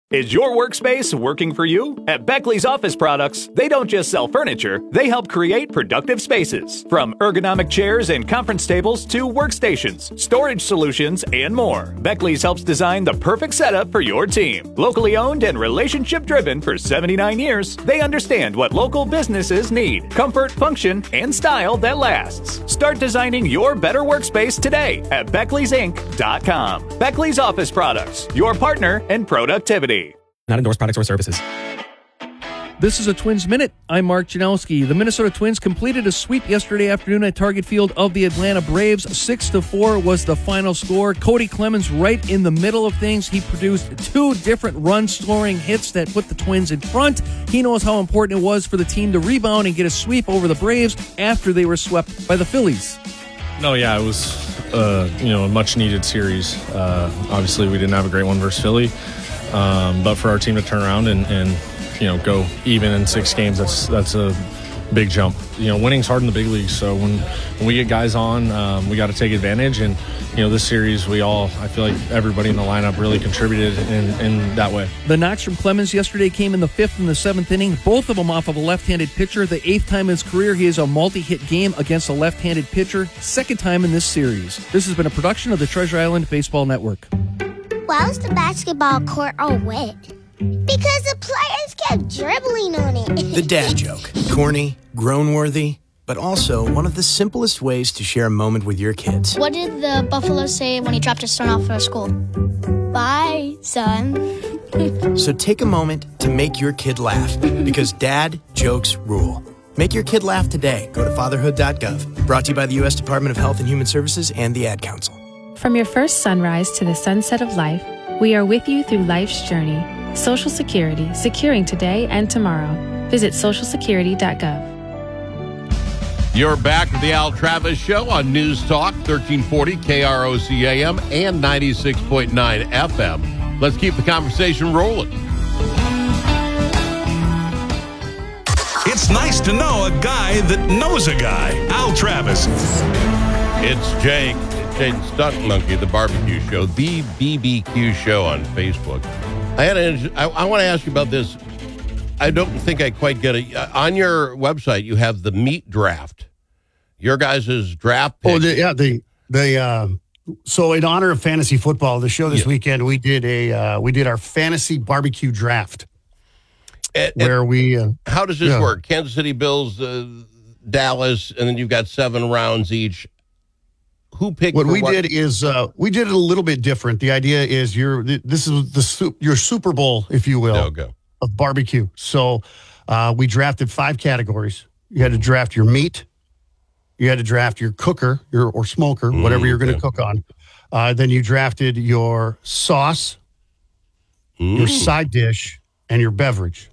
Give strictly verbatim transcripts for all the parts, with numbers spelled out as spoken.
Is your workspace working for you? At Beckley's Office Products, they don't just sell furniture, they help create productive spaces. From ergonomic chairs and conference tables to workstations, storage solutions, and more. Beckley's helps design the perfect setup for your team. Locally owned and relationship-driven for seventy-nine years, they understand what local businesses need. Comfort, function, and style that lasts. Start designing your better workspace today at Beckleys Inc dot com. Beckley's Office Products, your partner in productivity. Not endorsed products or services. This is a Twins Minute. I'm Mark Janowski. The Minnesota Twins completed a sweep yesterday afternoon at Target Field of the Atlanta Braves. Six to four was the final score. Cody Clemens right in the middle of things. He produced two different run-scoring hits that put the Twins in front. He knows how important it was for the team to rebound and get a sweep over the Braves after they were swept by the Phillies. No, yeah, it was uh, you know a much-needed series. Uh, obviously, we didn't have a great one versus Philly. Um, but for our team to turn around and, and you know go even in six games, that's that's a big jump. You know, winning's hard in the big leagues. So when, when we get guys on, um, we got to take advantage. And you know, this series, we all I feel like everybody in the lineup really contributed in, in that way. The knocks from Clemens yesterday came in the fifth and the seventh inning, both of them off of a left-handed pitcher. The eighth time in his career he has a multi-hit game against a left-handed pitcher. Second time in this series. This has been a production of the Treasure Island Baseball Network. Why was the basketball court all wet? Because the players kept dribbling on it. The dad joke. Corny, groan-worthy, but also one of the simplest ways to share a moment with your kids. What did the buffalo say when he dropped his son off at school? Bye, son. So take a moment to make your kid laugh, because dad jokes rule. Make your kid laugh today. Go to fatherhood dot gov. Brought to you by the U S Department of Health and Human Services and the Ad Council. From your first sunrise to the sunset of life, we are with you through life's journey. Social Security, securing today and tomorrow. Visit social security dot gov. You're back with the Al Travis Show on News Talk, thirteen forty K R O C A M and ninety-six point nine F M. Let's keep the conversation rolling. It's nice to know a guy that knows a guy. Al Travis. It's Jake. Jaden Stunt Monkey, the barbecue show, the B B Q show on Facebook. I had a, I, I want to ask you about this. I don't think I quite get it. Uh, on your website, you have the meat draft. Your guys' draft pick. Oh, the, yeah. The, the, uh, so in honor of fantasy football, the show this yeah. weekend, we did a, uh, we did our fantasy barbecue draft. And, where and we, uh, how does this yeah. work? Kansas City Bills, uh, Dallas, and then you've got seven rounds each. Who picked what we what? did is uh, we did it a little bit different. The idea is you're this is the your Super Bowl, if you will, no, go. of barbecue. So uh, we drafted five categories. You had to draft your meat. You had to draft your cooker, your or smoker, mm, whatever you're going to okay. cook on. Uh, then you drafted your sauce, mm. your side dish, and your beverage.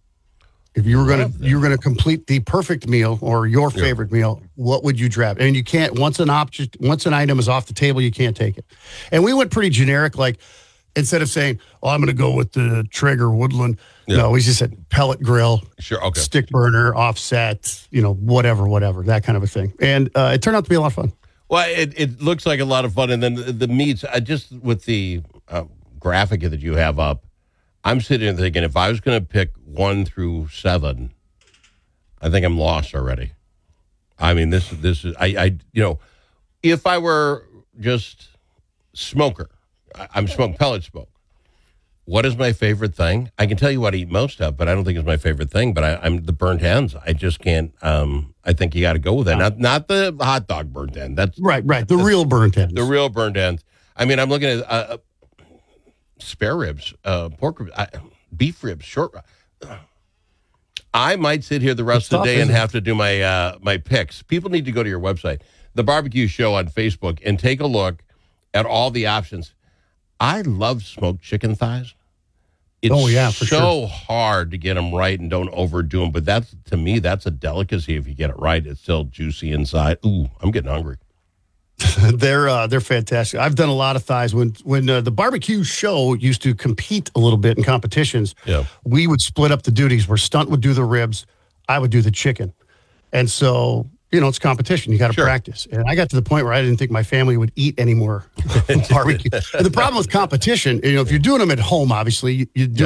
If you were going to you were going to complete the perfect meal or your favorite yeah. meal, what would you draft? And you can't once an object once an item is off the table, you can't take it. And we went pretty generic, like instead of saying, "Oh, I'm going to go with the Traeger Woodland," yeah. no, we just said pellet grill, sure, okay, stick burner, offset, you know, whatever, whatever, that kind of a thing. And uh, it turned out to be a lot of fun. Well, it it looks like a lot of fun, and then the, the meats. I just with the uh, graphic that you have up. I'm sitting there thinking, if I was going to pick one through seven, I think I'm lost already. I mean, this this is I, I you know, if I were just smoker, I, I'm smoke pellet smoke. What is my favorite thing? I can tell you what I eat most of, but I don't think it's my favorite thing. But I, I'm the burnt ends. I just can't. Um, I think you got to go with that. Not not the hot dog burnt end. That's right, right. The real burnt ends. The real burnt ends. I mean, I'm looking at. Uh, spare ribs, uh, pork ribs, I, beef ribs, short ribs. I might sit here the rest it's of the day and have to do my uh, my picks. People need to go to your website, The Barbecue Show on Facebook, and take a look at all the options. I love smoked chicken thighs. It's oh, yeah, for so sure. hard to get them right and don't overdo them. But that's, to me, that's a delicacy. If you get it right, it's still juicy inside. Ooh, I'm getting hungry. they're uh, they're fantastic. I've done a lot of thighs. When when uh, the barbecue show used to compete a little bit in competitions, yeah. we would split up the duties where Stunt would do the ribs, I would do the chicken. And so, you know, it's competition. You got to sure. practice. And I got to the point where I didn't think my family would eat any more barbecue. And the problem with competition, you know, if you're doing them at home, obviously, you, you do